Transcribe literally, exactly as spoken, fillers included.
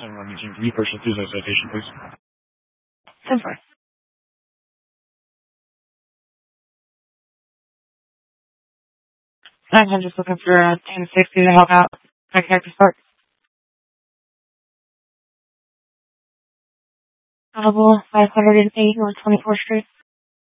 seven one eighteen, can you purchase through that citation, please? ten four. I'm just looking for uh, ten sixty to help out my character start. Audible five hundred eight North twenty-fourth Street.